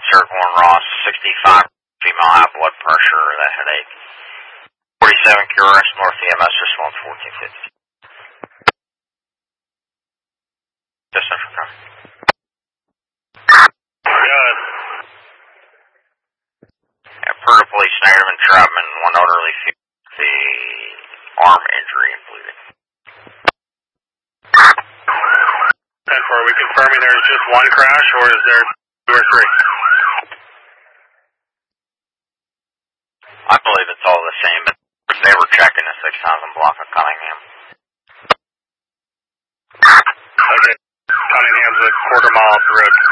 Circle and Ross, 65 female, high blood pressure, that headache. 47 QRS, North EMS, response 1450. Yes, sir. Good. And per the police narrative and Troutman, one elderly female, the arm injury and bleeding. 10-4, are we confirming there's just one crash, or is there two or three? I believe it's all the same, but they were checking the 6000 block of Cunningham. Okay. Cunningham's a quarter mile up the road.